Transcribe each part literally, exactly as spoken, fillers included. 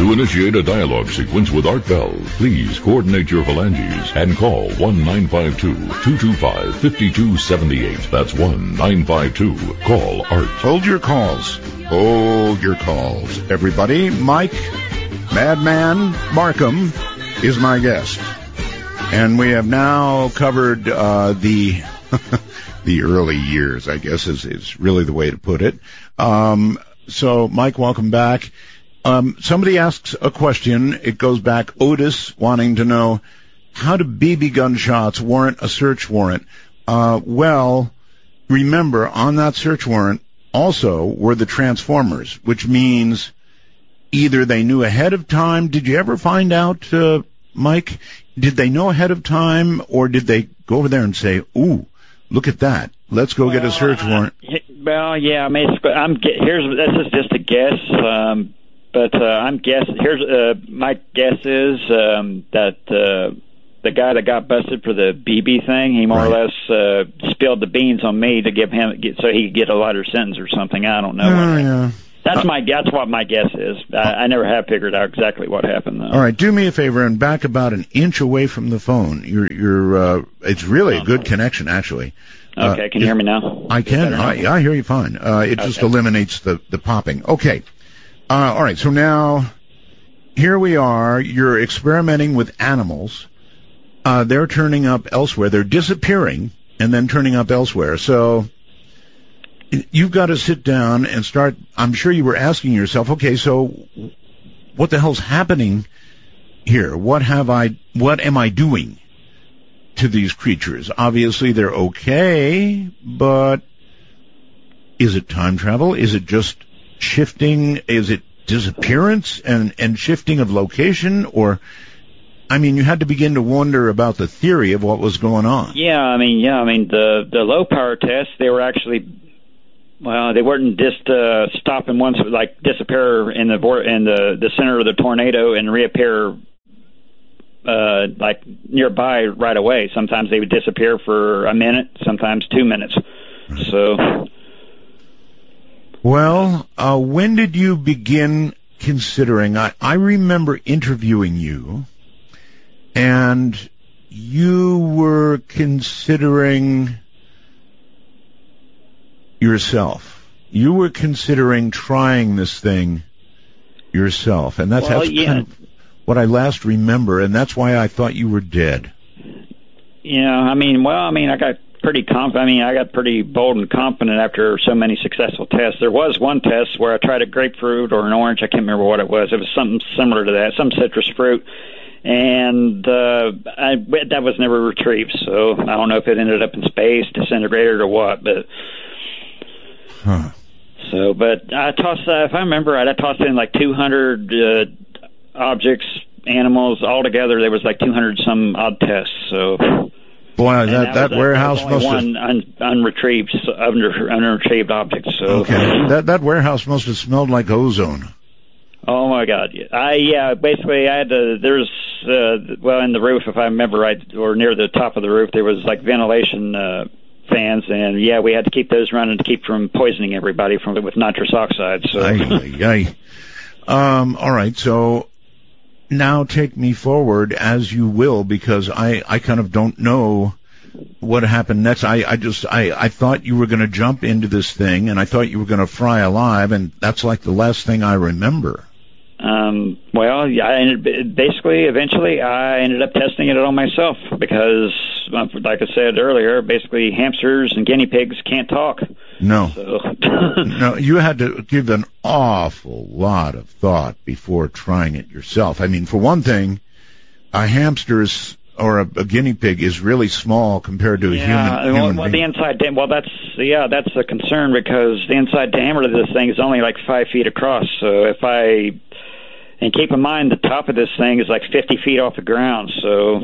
To initiate a dialogue sequence with Art Bell, please coordinate your phalanges and call one nine five two, two two five, five two seven eight. That's one nine five two, call Art. Hold your calls. Hold your calls. Everybody, Mike Madman Markham is my guest. And we have now covered uh, the the early years, I guess is, is really the way to put it. Um, so, Mike, welcome back. Um, somebody asks a question. It goes back, Otis, wanting to know, how do B B gun shots warrant a search warrant? Uh, well, remember, on that search warrant also were the Transformers, which means either they knew ahead of time. Did you ever find out, uh, Mike, did they know ahead of time, or did they go over there and say, ooh, look at that, let's go well, get a search warrant? Uh, well, yeah, I mean, I'm, here's, this is just a guess. Um, But uh, I'm guessing. Here's uh, my guess is um, that uh, the guy that got busted for the B B thing, he more right. or less uh, spilled the beans on me to give him get, so he could get a lighter sentence or something. I don't know. Oh, yeah. That's my that's what my guess is. I, I never have figured out exactly what happened though. All right, do me a favor and back about an inch away from the phone. You're you're. Uh, it's really a good connection, actually. Okay, uh, can you hear me now? I can. I, I hear you fine. Uh, it okay. just eliminates the the popping. Okay. Uh, all right, so now here we are. You're experimenting with animals. Uh, they're turning up elsewhere. They're disappearing and then turning up elsewhere. So you've got to sit down and start. I'm sure you were asking yourself, okay, so what the hell's happening here? What have I? What am I doing to these creatures? Obviously, they're okay, but is it time travel? Is it just shifting? Is it disappearance and, and shifting of location? Or, I mean, you had to begin to wonder about the theory of what was going on. Yeah, I mean, yeah, I mean, the, the low power tests, they were actually, well, they weren't just uh, stopping once, like disappear in the in the, the center of the tornado and reappear uh, like nearby right away. Sometimes they would disappear for a minute, sometimes two minutes. So... Well, uh, when did you begin considering? I, I remember interviewing you, and you were considering yourself. You were considering trying this thing yourself, and that's, well, that's yeah. kind of what I last remember, and that's why I thought you were dead. Yeah, I mean, well, I mean, I got pretty confident. I mean, I got pretty bold and confident after so many successful tests. There was one test where I tried a grapefruit or an orange. I can't remember what it was. It was something similar to that, some citrus fruit. And uh, I, that was never retrieved. So I don't know if it ended up in space, disintegrated, or what. But huh. so, but I tossed. Uh, if I remember right, I tossed in like two hundred uh, objects, animals altogether. There was like two hundred some odd tests. So. Boy, that, that, that warehouse was must one have... un, unretrieved, under, unretrieved object. So. Okay, that that warehouse must have smelled like ozone. Oh, my God. I, yeah, basically, I had to, there's, uh, well, in the roof, if I remember right, or near the top of the roof, there was, like, ventilation uh, fans, and, yeah, we had to keep those running to keep from poisoning everybody from with nitrous oxide. So. Aye, aye, aye. Um, all right, so... Now take me forward as you will, because I, I kind of don't know what happened next. I, I just, I, I thought you were going to jump into this thing, and I thought you were going to fry alive, and that's like the last thing I remember. Um, well, I ended, basically, eventually, I ended up testing it on myself because, like I said earlier, basically hamsters and guinea pigs can't talk. No. So. No, you had to give an awful lot of thought before trying it yourself. I mean, for one thing, a hamster is, or a, a guinea pig is really small compared to a yeah, human, human well, being. the inside, well, that's, yeah, that's a concern because the inside diameter of this thing is only like five feet across. So if I, and keep in mind the top of this thing is like fifty feet off the ground. So,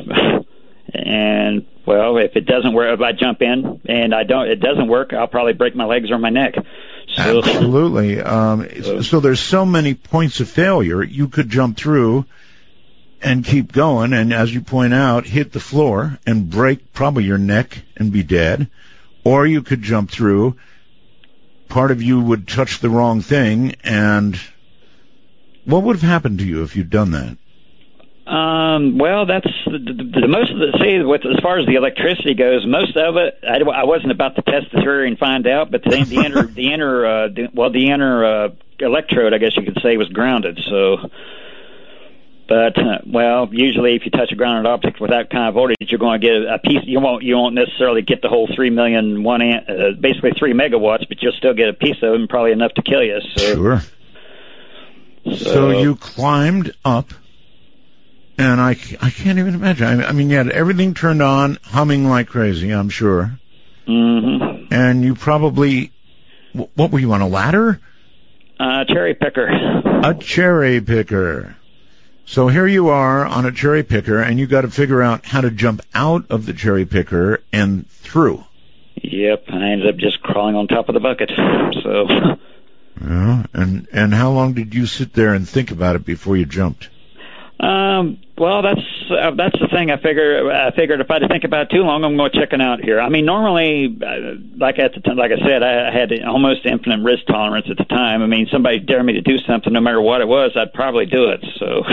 and well, if it doesn't work, if I jump in and I don't, it doesn't work, I'll probably break my legs or my neck. So, absolutely. Um, so, so there's so many points of failure. You could jump through and keep going, and as you point out, hit the floor and break probably your neck and be dead. Or you could jump through, part of you would touch the wrong thing, and What would have happened to you if you'd done that? Um, well, that's the, the, the most of the, see, with, as far as the electricity goes, most of it, I, I wasn't about to test the theory and find out, but the, the inner, the inner, uh, the, well, the inner, uh, electrode, I guess you could say, was grounded, so, but, uh, well, usually if you touch a grounded object with that kind of voltage, you're going to get a piece, you won't, you won't necessarily get the whole three million, one, amp, uh, basically three megawatts, but you'll still get a piece of it and probably enough to kill you, so. Sure. So, so you climbed up. And I, I can't even imagine. I, I mean, you had everything turned on, humming like crazy, I'm sure. Mm-hmm. And you probably, what were you, on a ladder? Uh, cherry picker. A cherry picker. So here you are on a cherry picker, and you got to figure out how to jump out of the cherry picker and through. Yep, I ended up just crawling on top of the bucket. So. Yeah, and, and how long did you sit there and think about it before you jumped? Um, well, that's uh, that's the thing. I figure I figured if I had to think about it too long, I'm going to chicken out here. I mean, normally, uh, like at the t- like I said, I had almost infinite risk tolerance at the time. I mean, somebody dared me to do something, no matter what it was, I'd probably do it. So,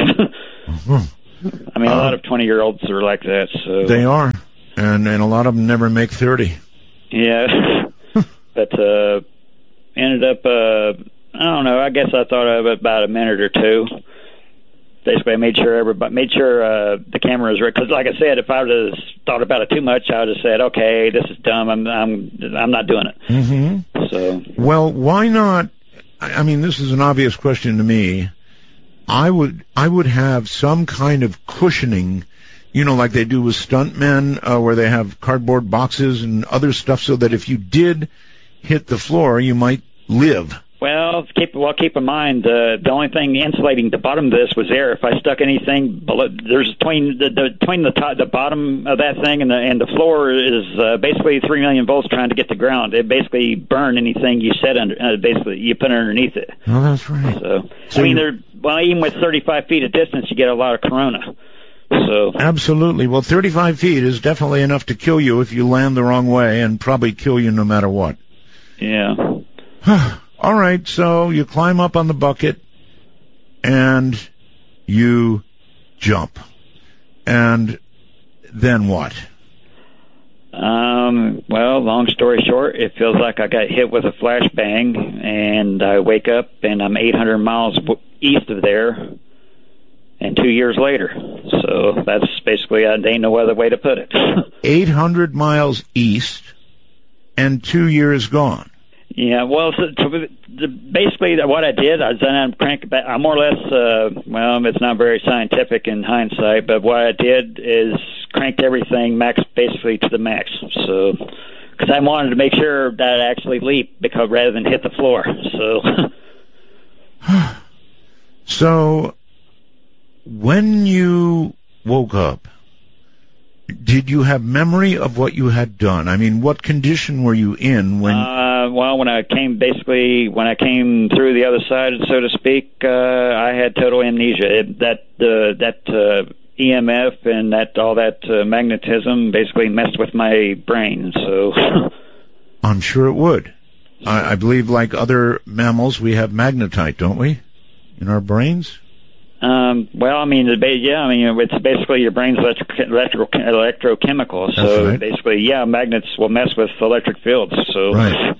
I mean, a lot of twenty-year-olds are like that. So they are, and and a lot of them never make thirty. Yeah, but uh, ended up. Uh, I don't know. I guess I thought of it about a minute or two. Basically, I made sure everybody made sure uh, the camera was right. Because, like I said, if I would have thought about it too much, I would have said, "Okay, this is dumb. I'm I'm I'm not doing it." Mm-hmm. So, well, why not? I mean, this is an obvious question to me. I would I would have some kind of cushioning, you know, like they do with stuntmen, uh, where they have cardboard boxes and other stuff, so that if you did hit the floor, you might live. Well, keep well. Keep in mind, uh, the only thing insulating the bottom of this was air. If I stuck anything below, there's between the, the between the top, the bottom of that thing and the and the floor is uh, basically three million volts trying to get to ground. It basically burned anything you set under. Uh, basically, you put underneath it. Oh, that's right. So, so I mean, there. Well, even with thirty-five feet of distance, you get a lot of corona. So absolutely. Well, thirty-five feet is definitely enough to kill you if you land the wrong way, and probably kill you no matter what. Yeah. All right, so you climb up on the bucket, and you jump. And then what? Um, well, long story short, it feels like I got hit with a flashbang, and I wake up, and I'm eight hundred miles east of there, and two years later. So that's basically, I ain't no other way to put it. eight hundred miles east, and two years gone. Yeah, well, so, so the, basically what I did, I was then crank back. I more or less, uh, well, it's not very scientific in hindsight, but what I did is cranked everything max, basically to the max. So, because I wanted to make sure that I actually leaped, because rather than hit the floor. So, so when you woke up, did you have memory of what you had done? I mean, what condition were you in when? Uh, well, when I came, basically, when I came through the other side, so to speak, uh, I had total amnesia. It, that uh, that uh, E M F and that all that uh, magnetism basically messed with my brain. So, I'm sure it would. I, I believe, like other mammals, we have magnetite, don't we, in our brains? Um, well, I mean, yeah, I mean, it's basically your brain's electric, electrical, electrochemical. So right. Basically, yeah, magnets will mess with electric fields. So, right.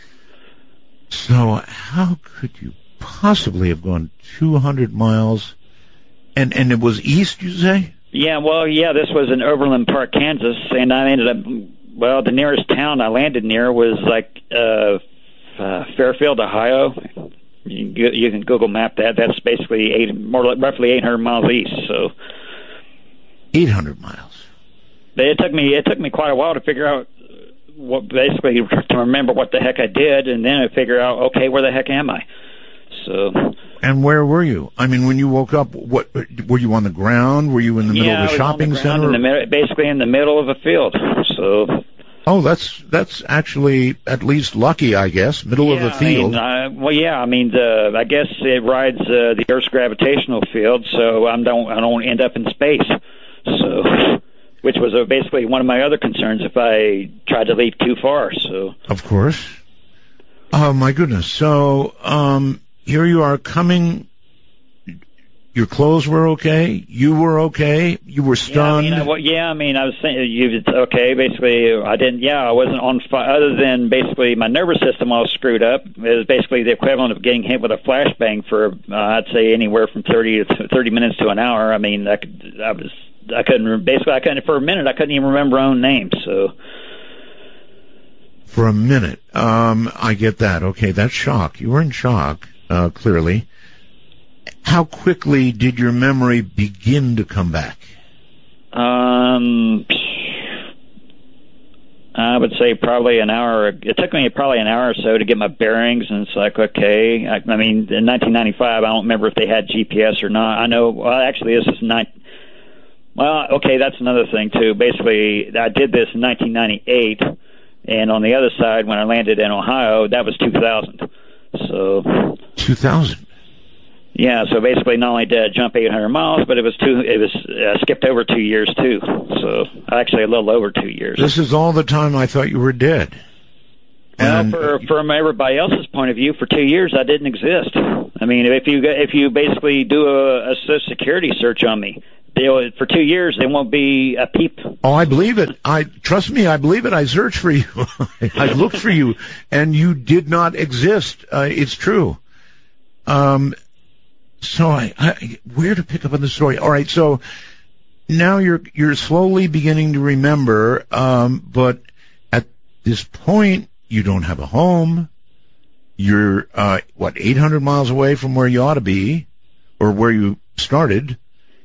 So how could you possibly have gone two hundred miles? And and it was east, you say? Yeah, well, yeah, this was in Overland Park, Kansas, and I ended up, well, the nearest town I landed near was like uh, uh, Fairfield, Ohio. You can, you can Google map that. That's basically eight, more like roughly eight hundred miles east. So, eight hundred miles. But it took me it took me quite a while to figure out what, basically to remember what the heck I did, and then I figure out, okay, where the heck am I? So. And where were you? I mean, when you woke up, what were you on the ground? Were you in the middle yeah, of a shopping I was on the center? ground in the, basically in the middle of a field. So. Oh, that's that's actually at least lucky, I guess. Middle yeah, of a field. I mean, uh, well, yeah. I mean, the, I guess it rides uh, the Earth's gravitational field, so I don't I don't end up in space. So, which was uh, basically one of my other concerns if I tried to leave too far. So. Of course. Oh my goodness. So um, here you are coming Your clothes were okay. You were okay. You were stunned. Yeah, I mean, I, well, yeah, I mean, I was saying, you, it's okay. Basically, I didn't. Yeah, I wasn't on fire. Other than basically my nervous system all screwed up. It was basically the equivalent of getting hit with a flashbang for, uh, I'd say, anywhere from thirty to thirty minutes to an hour. I mean, I could, I was, I couldn't. Basically, I couldn't for a minute. I couldn't even remember my own name. So. For a minute, um, I get that. Okay, that's shock. You were in shock, uh, clearly. How quickly did your memory begin to come back? Um, I would say probably an hour. It took me probably an hour or so to get my bearings, and it's like, okay. I, I mean, in nineteen ninety-five, I don't remember if they had G P S or not. I know, well, actually, this is nine. Well, okay, that's another thing, too. Basically, I did this in nineteen ninety-eight, and on the other side, when I landed in Ohio, that was two thousand. So. two thousand? Yeah, so basically not only did I jump eight hundred miles, but it was two. It was uh, skipped over two years too. So actually a little over two years. This is all the time I thought you were dead. Well, and for, from everybody else's point of view, for two years I didn't exist. I mean, if you if you basically do a, a Social Security search on me, they'll, for two years there won't be a peep. Oh, I believe it. I trust me. I believe it. I searched for you. I looked for you, and you did not exist. Uh, it's true. Um. So I, I, where to pick up on the story? All right, so now you're you're slowly beginning to remember, um, but at this point you don't have a home. You're uh, what eight hundred miles away from where you ought to be, or where you started.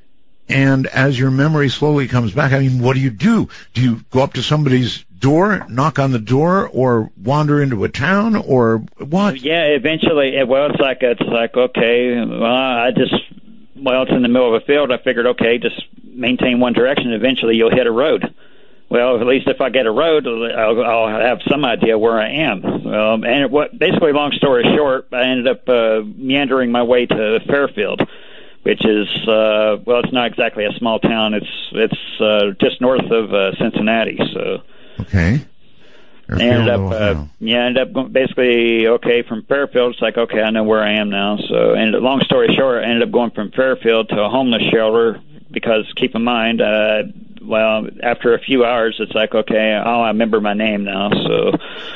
And as your memory slowly comes back, I mean, what do you do? Do you go up to somebody's door, knock on the door, or wander into a town, or what? Yeah, eventually. Well, it's like it's like okay. Well, I just well, it's in the middle of a field. I figured, okay, just maintain one direction. Eventually, you'll hit a road. Well, at least if I get a road, I'll, I'll have some idea where I am. Um, and it, what basically, long story short, I ended up uh, meandering my way to Fairfield, which is uh, well, it's not exactly a small town. It's it's uh, just north of uh, Cincinnati. So. Okay. I ended up, uh, yeah, ended up going, basically, okay, from Fairfield, it's like, okay, I know where I am now. So, and long story short, I ended up going from Fairfield to a homeless shelter because, keep in mind, uh, well, after a few hours, it's like, okay, oh, I remember my name now. So,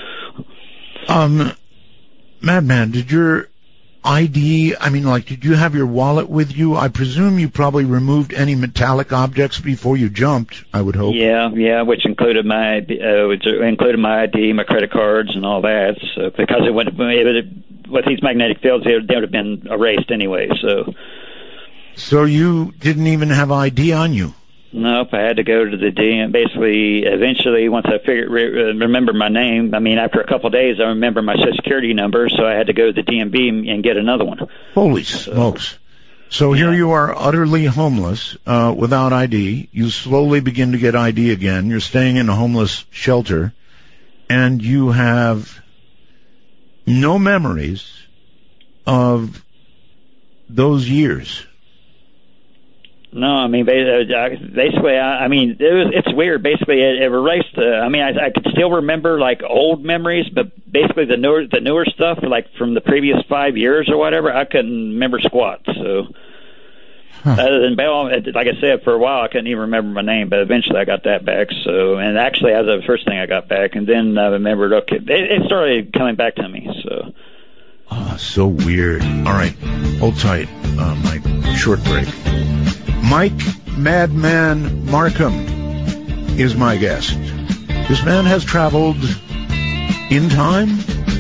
um, Madman, did your I D, I mean, like, did you have your wallet with you? I presume you probably removed any metallic objects before you jumped, I would hope. Yeah, yeah, which included my uh, which included my I D, my credit cards, and all that. So, because it went, it, with these magnetic fields, they would have been erased anyway. So, so you didn't even have I D on you? Nope, I had to go to the D M. Basically, eventually, once I figured re- remember my name, I mean, after a couple of days, I remember my Social Security number, so I had to go to the D M V and get another one. Holy so, smokes! So yeah. Here you are, utterly homeless, uh, without I D. You slowly begin to get I D again. You're staying in a homeless shelter, and you have no memories of those years. No, I mean, basically, I mean, it was, it's weird. Basically, it, it erased. Uh, I mean, I, I could still remember like old memories, but basically the newer, the newer stuff, like from the previous five years or whatever, I couldn't remember squat. So, huh. Other than well, like I said, for a while I couldn't even remember my name, but eventually I got that back. So, and actually, that was the first thing I got back, and then I remembered. Okay, it, it started coming back to me. So. Oh, so weird. All right, hold tight, uh, Mike. Short break. Mike Madman Markham is my guest. This man has traveled in time